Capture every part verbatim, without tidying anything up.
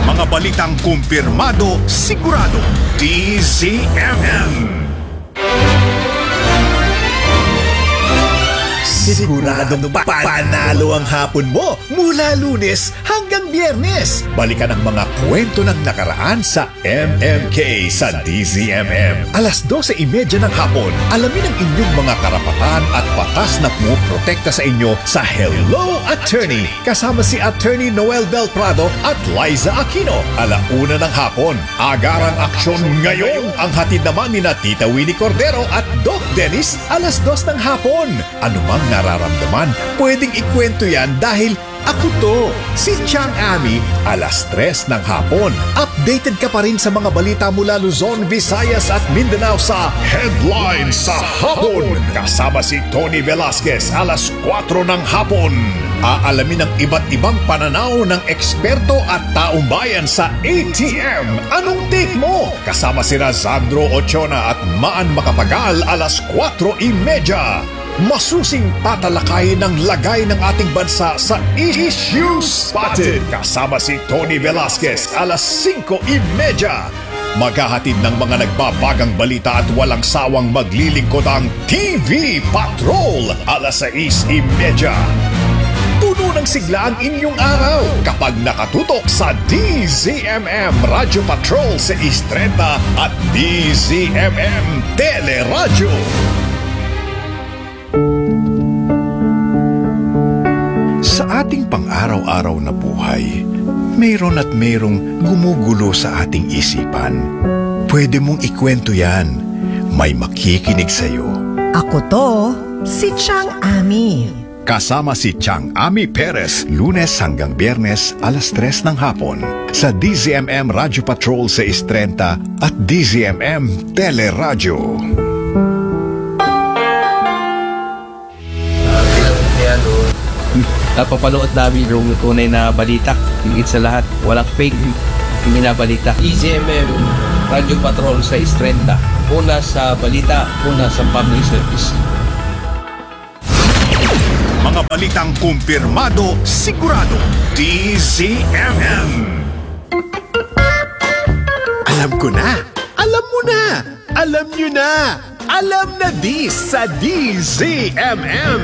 Mga balitang kumpirmado, sigurado. D Z M M. Siguradong pa panalo ang hapon mo mula Lunes hanggang Biyernes. Balikan ang mga kwento ng nakaraan sa M M K sa D Z M M. Alas dose trenta ng hapon, alamin ang inyong mga karapatan at batas na pumoprotekta sa inyo sa Hello Attorney. Kasama si Attorney Noel Del Prado at Liza Aquino. Alauna ng hapon, agarang aksyon ngayon. Ang hatid naman ni na Tita Winnie Cordero at Doc Dennis alas dos ng hapon. Ano mang nararamdaman, pwedeng ikwento yan dahil ako to, si Chang Ami, alas tres ng hapon. Updated ka pa rin sa mga balita mula Luzon, Visayas at Mindanao sa Headline sa Hapon. Kasama si Tony Velasquez, alas kwatro ng hapon. Aalamin ang iba't ibang pananaw ng eksperto at taong bayan sa A T M. Anong take mo? Kasama si Razandro Ochona at Maan Makapagal, alas kwatro trenta. Masusing tatalakayin ng lagay ng ating bansa sa Issue Spotted. Kasama si Tony Velasquez, alas singko trenta. Maghahatid ng mga nagbabagang balita at walang sawang maglilingkod ang T V Patrol, alas sais trenta. Puno ng sigla ang inyong araw kapag nakatutok sa D Z M M Radio Patrol sa sais trenta at D Z M M Teleradyo. Sa ating pang-araw-araw na buhay, mayroon at mayroong gumugulo sa ating isipan. Pwede mong ikwento yan. May makikinig sa'yo. Ako to, si Chang Ami. Kasama si Chang Ami Perez, Lunes hanggang Biyernes, alas tres ng hapon. Sa D Z M M Radio Patrol sa sais trenta at D Z M M Teleradyo. Napapanood namin yung tunay na balita. Higit sa lahat, walang fake yung balita. D Z M M Radio Patrol sa sais trenta. Una sa balita, una sa public service. Mga balitang kumpirmado, sigurado. D Z M M. Alam ko na. Alam mo na. Alam nyo na. Alam na dis sa D Z M M.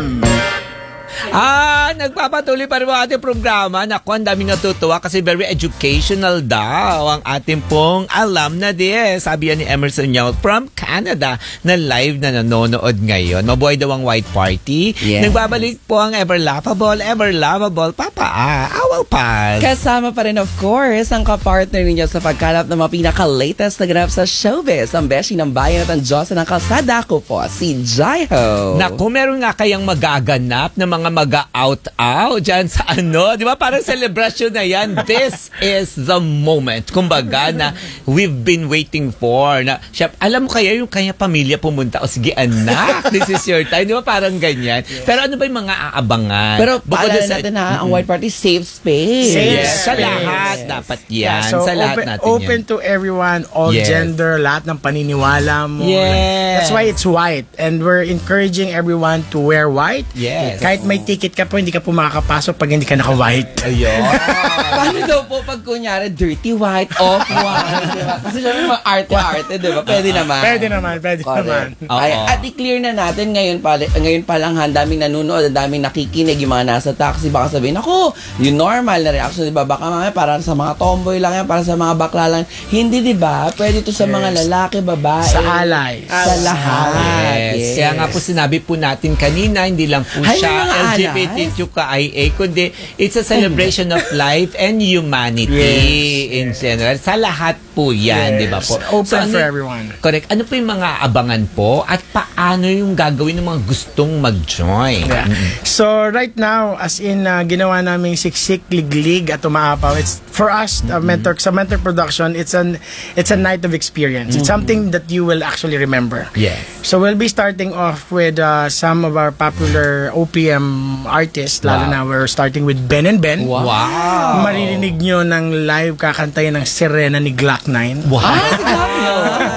Ah, nagpapatuloy pa rin ang ating programa. Naku, ang daming natutuwa kasi very educational daw ang ating pong Alam na Dis. Sabi yan ni Emerson Yao from Canada na live na nanonood ngayon. Mabuhay daw ang White Party. Yeah. Nagbabalik po ang ever laughable, ever lovable Papa ah, Awal Pal. Kasama pa rin of course ang kapartner ninyo sa pagkalap ng mga pinaka-latest na ganap sa showbiz. Ang beshi ng bayan at ang Diyosa ng kalsada ko po, si Jaiho. Naku, meron nga kayang magaganap na mga mag-out-out dyan sa ano. Di ba? Parang celebration na yan. This is the moment. Kumbaga na we've been waiting for. Na, siya, alam mo kaya yung kanya pamilya pumunta. O sige anak, this is your time. Di ba? Parang ganyan. Yes. Pero ano ba yung mga aabangan? Pero paalala natin ha, mm-hmm. ang White Party, safe space. Safe yes. Sa lahat yes. dapat yan. Yeah, so sa lahat open, natin open yan. to everyone, all yes. gender, lahat ng paniniwala mo. Yes. That's why it's white. And we're encouraging everyone to wear white. Yes. Kahit may ticket ka po, hindi ka po makakapasok pag hindi ka naka-white. Ayun. Paano daw po pag kunyari dirty white, off-white, diba? Kasi syempre mga arte-arte, diba? Pwede naman. Pwede naman, pwede Correct. naman. Ay, at i-clear na natin ngayon pa, ngayon pa lang ha, daming nanonood, daming nakikinig yung mga nasa taxi, baka sabihin, ako, yung normal na reaction, diba? Baka mamaya para sa mga tomboy lang yan, para sa mga bakla lang. Hindi, diba? Pwede to sa yes. mga lalaki, babae. Sa alay. Sa lahat. Yes. yes. Kaya nga po sinabi po natin kanina, hindi lang po Ay, siya L G B T Q I A, kundi it's a celebration of life and humanity yes. in general. Sa lahat po yan, yes. di ba po? Open so, ano, for everyone. Correct. Ano po yung mga abangan po at paano yung gagawin ng mga gustong mag-join? Yeah. Mm-hmm. So right now, as in uh, ginawa naming siksik, liglig at umaapaw, it's for us, uh, mentor, sa Mentor Production, it's an it's a night of experience. Mm-hmm. It's something that you will actually remember. Yes. So we'll be starting off with uh, some of our popular O P M artists, lalo wow. na we're starting with Ben and Ben. Wow. wow. Maririnig nyo ng live kakantayan ng Sirena ni Glock nine. Wow. Ah,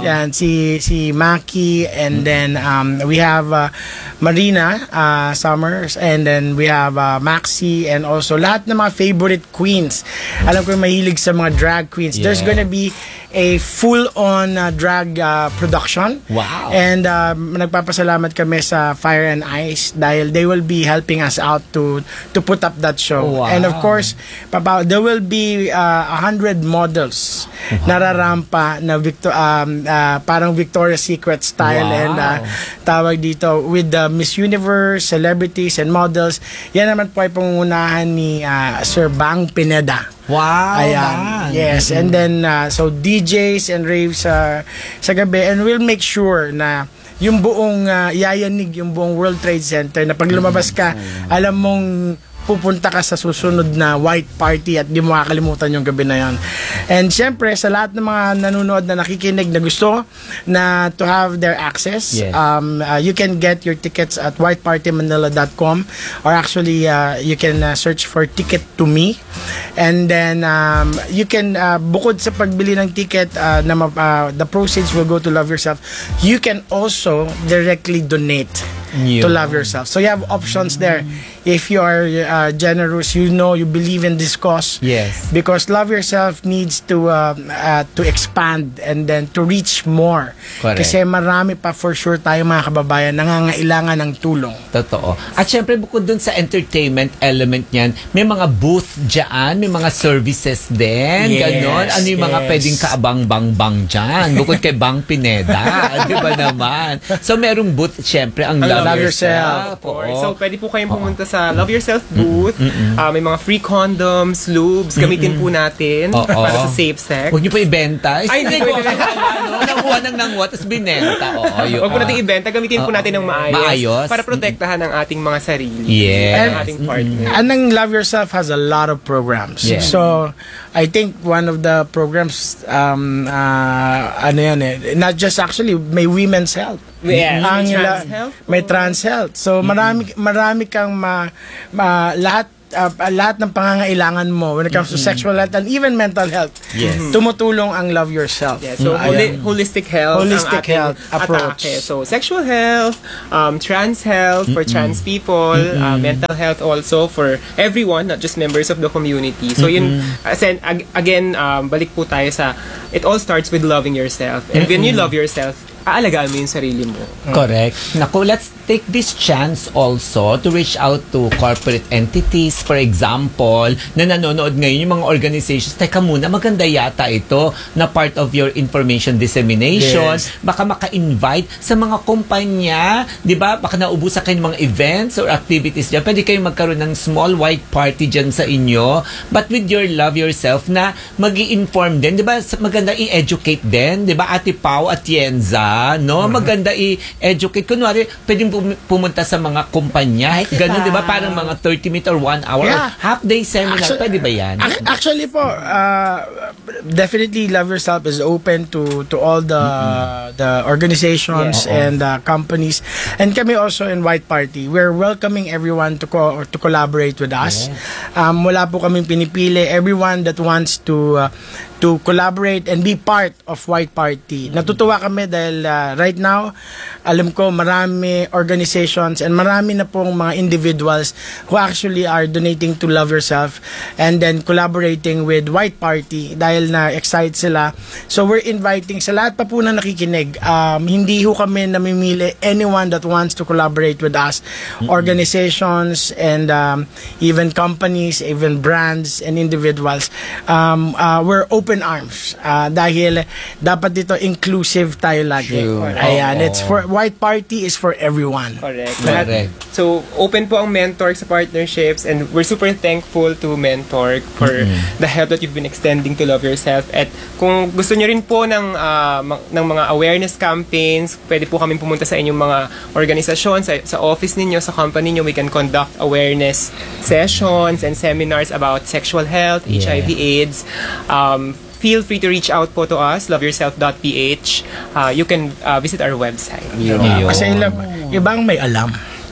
Yan, si si Maki, and then um, we have uh, Marina uh, Summers, and then we have uh, Maxi, and also lahat ng mga favorite queens. Alam ko yung mahilig sa mga drag queens. There's Yeah. gonna be a full-on uh, drag uh, production. Wow. And um, nagpapasalamat kami sa Fire and Ice dahil they will be helping us out to to put up that show. Wow. And of course, papa, there will be uh, a hundred models nararampa na Victor, um, uh, parang Victoria's Secret style, Wow. and uh, tawag dito with the Miss Universe, celebrities and models. Yan naman po ay pangungunahan ni uh, Sir Bang Pineda. Wow. Ayan. man. Yes, and then uh, so D Js and raves uh, sa gabi, and we'll make sure na yung buong uh, yayanig yung buong World Trade Center na pag lumabas ka, alam mong pupunta ka sa susunod na white party at di mo makakalimutan yung gabi na yon. And syempre, sa lahat ng mga nanonood na nakikinig na gusto na to have their access, Yes. um, uh, you can get your tickets at white party manila dot com, or actually uh, you can uh, search for Ticket to Me, and then um, you can uh, bukod sa pagbili ng ticket uh, na ma- uh, the proceeds will go to Love Yourself, you can also directly donate to Yun. Love Yourself. So you have options there. If you are uh, generous, you know, you believe in this cause. Yes. Because Love Yourself needs to uh, uh, to expand and then to reach more. Correct. Kasi marami pa for sure tayo mga kababayan nangangailangan ng tulong. Totoo. At syempre, bukod dun sa entertainment element niyan, may mga booth dyan, may mga services din, Yes, ganon. Ano yung mga yes. pwedeng kaabang-bang-bang dyan? Bukod kay Bang Pineda, di ba naman? So, merong booth, syempre, ang Love, Love Yourself. Yourself. Or, Oo. so, pwede po kayong pumunta sa Love Yourself booth. Ah, may mga free condoms, lubes. Gamitin po natin Oo. para sa safe sex. Huwag niyo po ibenta. Ay, hindi ko. pwede na. Nanguha ng nanguha, tapos binenta. Oo, yun. Huwag po natin ibenta. Gamitin po Oo. natin ng maayos. Maayos. Para protektahan ang ating mga sarili. Yes. Ang ating partner. And ang Love Yourself has a lot of programs. Yeah. So, I think one of the programs, um, uh, ano yan eh, not just actually, may women's health. Yeah. Ang May trans la- health. May trans health. So, marami, marami kang ma, ma- lahat uh, lahat ng pangangailangan mo when it comes to sexual health and even mental health. Yes. Tumutulong ang Love Yourself. Yeah, so Ayan. holi- holistic health Holistic ang ating health approach. atake. So sexual health, um, trans health for trans people, uh, mental health also for everyone, not just members of the community. So yun, as in, ag- again, um, balik po tayo sa, it all starts with loving yourself. And when you love yourself, aalagaan mo yung sarili mo. Correct. Naku, let's take this chance also to reach out to corporate entities, for example, na nanonood ngayon yung mga organizations. Teka muna, maganda yata ito na part of your information dissemination. Yes. Baka maka-invite sa mga kumpanya, di ba? Baka naubusan kayo ng mga events or activities dyan. Pwede kayong magkaroon ng small white party dyan sa inyo. But with your Love Yourself na mag-i-inform din, di ba? Maganda i-educate din, di ba? Ate Pau at Yenza, no? Maganda i-educate. Kunwari, pwedeng pum- pumunta sa mga kumpanya. Ganun, di ba? Parang mga thirty minutes or one hour Yeah. or half-day seminar. Actu- pwede ba yan? Ac- Actually po, uh, definitely Love Yourself is open to to all the the organizations Yeah. and uh, companies. And kami also in White Party, we're welcoming everyone to co- or to collaborate with us. Um, wala po kaming pinipili. Everyone that wants to uh, to collaborate and be part of White Party. Natutuwa kami dahil uh, right now, alam ko marami organizations and marami na pong mga individuals who actually are donating to Love Yourself and then collaborating with White Party dahil na excited sila. So we're inviting sa lahat pa po na nakikinig, um, hindi ho kami namimili, anyone that wants to collaborate with us, organizations and um, even companies, even brands and individuals, um, uh, we're open arms uh, dahil dapat dito inclusive tayo lagi. True. Ayan, Oo. it's for White Party is for everyone. Correct. Correct. Lahat- So, open po ang Mentor sa partnerships and we're super thankful to Mentor for the help that you've been extending to Love Yourself. At kung gusto nyo rin po ng, ah, ma- ng mga awareness campaigns, pwede po kami pumunta sa inyong mga organisasyon, sa, sa office ninyo, sa company nyo. We can conduct awareness sessions and seminars about sexual health, H I V AIDS. Um, feel free to reach out po to us, love yourself dot p h. Uh, you can uh, visit our website. Yun. Kasi ilang, ibang may alam.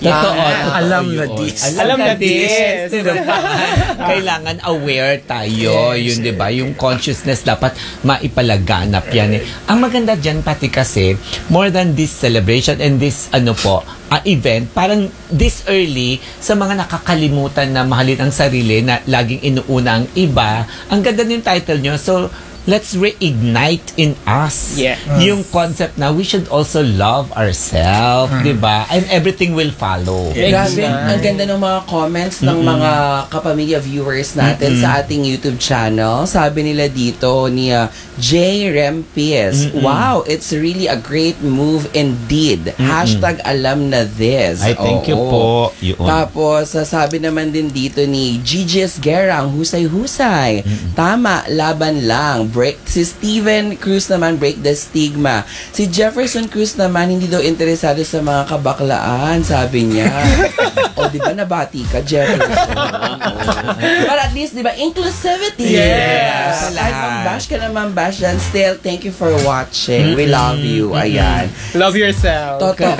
Totoo. Ah, alam totoo na yun. this. Alam na this. Diba? Kailangan aware tayo. Yun, di ba? Yung consciousness dapat maipalaganap yan. Eh. Ang maganda dyan, pati kasi, more than this celebration and this, ano po, uh, event, parang this early, sa mga nakakalimutan na mahalin ang sarili, na laging inuuna ang iba, ang ganda ng title nyo. So, let's reignite in us Yeah. yung concept na we should also love ourselves, di ba? And everything will follow. Grabe, ang ganda ng mga comments ng mga kapamilya viewers natin sa ating YouTube channel. Sabi nila dito ni uh, J. Rempis, wow, it's really a great move indeed. Hashtag alam na this. Ay, thank you Oo. po. Yun. Tapos, uh, sabi naman din dito ni Gigi's Gerang, husay-husay. Tama, laban lang. Break. Si Steven Cruz naman, break the stigma. Si Jefferson Cruz naman, hindi daw interesado sa mga kabaklaan, sabi niya. O, di ba nabati ka, Jefferson? But at least, di ba, inclusivity. Yes. Kahit mag-bash ka naman, bash dyan, still, thank you for watching. We love you. Ayan. Love yourself. Totoo.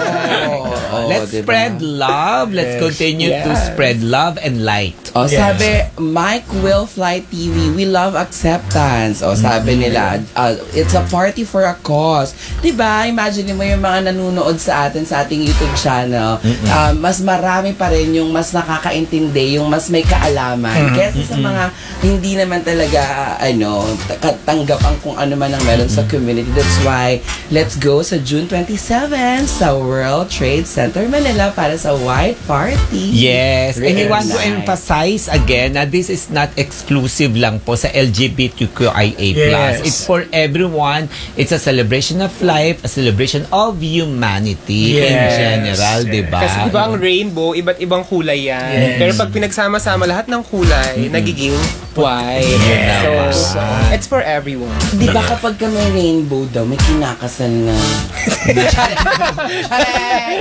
Oo, Let's diba? spread love. Let's continue to Yes. spread love and light. O, sabi, Mike Will Fly T V, we love acceptance. O, sabi nila, uh, it's a party for a cause. Diba? Imagine mo yung mga nanonood sa atin sa ating YouTube channel. Uh, mas marami pa rin yung mas nakakaintindi, yung mas may kaalaman. Kesa sa mga hindi naman talaga, ano, ta- tanggap ang kung ano man ang meron sa community. That's why, let's go sa June twenty-seventh sa World Trade Center, Manila para sa White Party. Yes. And we Very want to nice. emphasize again na this is not exclusive lang po sa L G B T Q I A plus. Yes. It's for everyone. It's a celebration of life, a celebration of humanity in Yes. general, di ba? Kasi diba ang rainbow, iba't ibang kulay yan. Pero pag pinagsama-sama lahat ng kulay, nagiging white. So, it's for everyone. Di ba kapag ka may rainbow daw, may kinakasal na. Charet! Charet!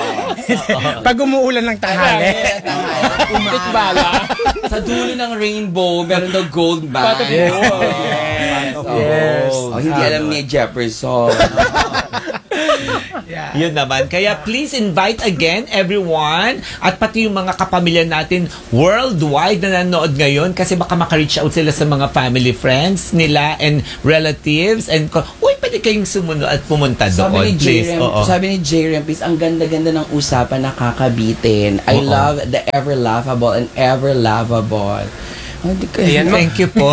Oh. Pag umuulan ng tanghali. Umpit bala. Sa dulo ng rainbow, meron daw gold band. Patapos. Yes. Oh. Yes. Oh, hindi alam ni Jefferson. Yeah. Yun naman. Kaya please invite again everyone at pati yung mga kapamilya natin worldwide na nanonood ngayon kasi baka maka-reach out sila sa mga family friends nila and relatives and uy, pwede kayong sumunod at pumunta Sabi doon. ni Please. J. Rem, Oo. sabi ni J. Rempis, ang ganda-ganda ng usapan na kakabitin. I Oo. love the ever laughable and ever lovable. Oh, di ko- Ayan, Thank you po.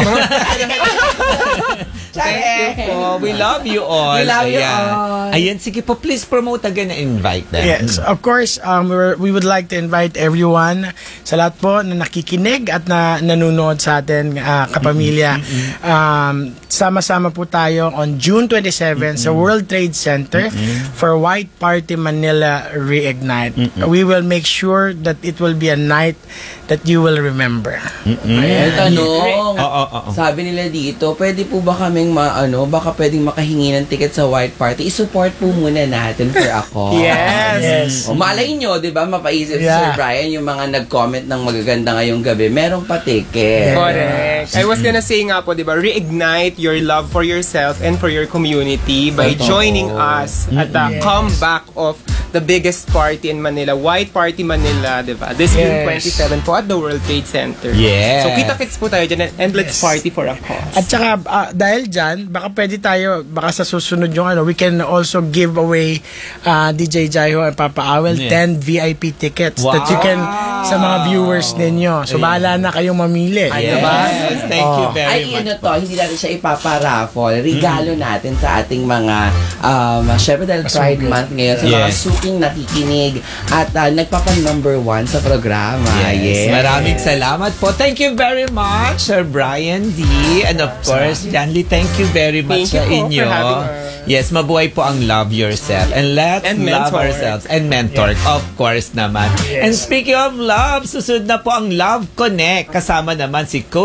Thank you po. We love you all. We love you Ayan. all. Ayan, sige po. Please promote again and invite them. Yes, of course, um, we're, we would like to invite everyone sa lahat po na nakikinig at na nanonood sa atin, uh, kapamilya. Um, sama-sama po tayo on June twenty-seventh sa World Trade Center for White Party Manila Reignite. We will make sure that it will be a night that you will remember. May tanong. Oo, oo, oo. Sabi nila dito, pwede po ba kaming maano, baka pwedeng makahingi ng ticket sa White Party? I-support po muna natin for ako. Yes. Yes. O malay nyo, di ba, mapaisip si Sir Yeah. Brian yung mga nag-comment ng magaganda ngayong gabi. Merong pa ticket. Correct. I was gonna say nga po, di ba, reignite your love for yourself and for your community by Totoo. joining us at the Yes. comeback of the biggest party in Manila, White Party Manila, di ba? This June Yes. twenty-seven po at the World Trade Center. Yes. So, kita-kits po tayo dyan and let's Yes. party for a cause. At saka, ah, dahil dyan, baka pwede tayo, baka sa susunod yung ano, we can also give away uh, D J Jaiho and Papa Awel Yes. ten V I P tickets Wow. that you can, sa mga viewers ninyo. So, bahala na kayong mamili. Yes. Diba? Thank you Oh. very Ay, much. ano to, hindi natin siya ipaparaffle. Regalo natin sa ating mga, um, syempre dahil Pride Masugid. Month ngayon, sa mga Yes. suking nakikinig at uh, nagpapa-number one sa programa. Yes. Yes. Maraming salamat po. Thank you very much, Sir Brian D. And of course, Jan Lee, thank you very much Thank sa you po inyo. for having us. Yes, mabuhay po ang love yourself. And let's And love mentor. ourselves. And mentor, of course naman. And speaking of love, susunod na po ang Love Connect. Kasama naman si Coach V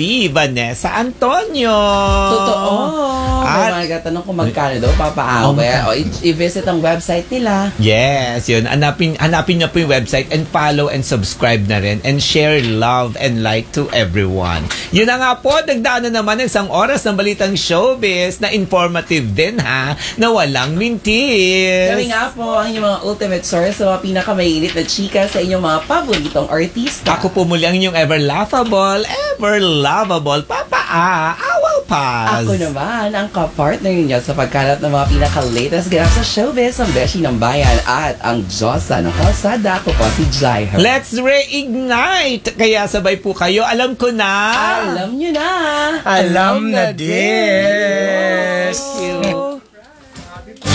V, Vanessa Antonio. Totoo. At- May mga tanong kung magkano daw papaaway. O, i- i-visit ang website nila. Yes, yun. Hanapin, hanapin niyo po yung website and follow and subscribe na rin and share love and like to everyone. Yun na nga po, nagdaan na naman ng isang oras ng balitang showbiz na informative din ha, na walang mintis. Kami nga po ang inyong mga ultimate source sa mga pinakamainit na chika sa inyong mga paboritong artista. Ako po muli ang inyong ever laughable, ever lovable, Papa A, Awal Paz. Ako naman ang kapartner ninyo sa pagkalat ng mga pinaka-latest ganap sa showbiz, ang Beshi ng Bayan at ang Diyosa ng Kalsada. Ako po si Jai Her. Let's reignite! Kaya sabay po kayo, alam ko na. Alam nyo na! Alam na this! this! You